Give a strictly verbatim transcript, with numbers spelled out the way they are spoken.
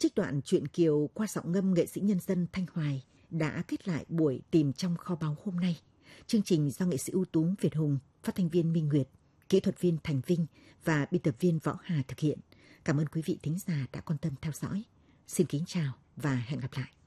Trích đoạn truyện Kiều qua giọng ngâm nghệ sĩ nhân dân Thanh Hoài đã kết lại buổi tìm trong kho báu hôm nay. Chương trình do nghệ sĩ ưu tú Việt Hùng, phát thanh viên Minh Nguyệt, kỹ thuật viên Thành Vinh và biên tập viên Võ Hà thực hiện. Cảm ơn quý vị thính giả đã quan tâm theo dõi. Xin kính chào và hẹn gặp lại.